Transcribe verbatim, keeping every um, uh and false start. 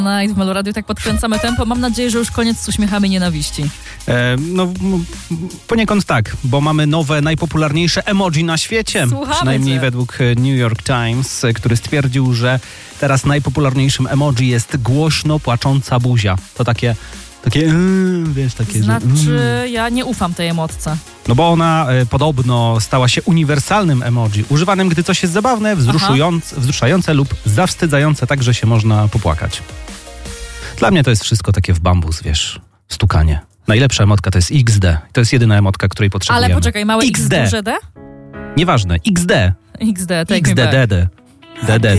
Night w Meloradiu, tak podkręcamy tempo. Mam nadzieję, że już koniec z uśmiechami nienawiści. E, no m- poniekąd tak, bo mamy nowe, najpopularniejsze emoji na świecie. Słuchamy Przynajmniej cię. według New York Times, który stwierdził, że teraz najpopularniejszym emoji jest głośno płacząca buzia. To takie, takie yy, wiesz, takie, Znaczy, że, yy. ja nie ufam tej emotce. No bo ona e, podobno stała się uniwersalnym emoji, używanym, gdy coś jest zabawne, wzruszujące, wzruszające lub zawstydzające, tak, że się można popłakać. Dla mnie to jest wszystko takie w bambus, wiesz, stukanie. Najlepsza emotka to jest iks de. To jest jedyna emotka, której potrzebujemy. Ale poczekaj, małe X, iks de. duże D? Nieważne, iks de. X D, take iks me de, back. D D. D D.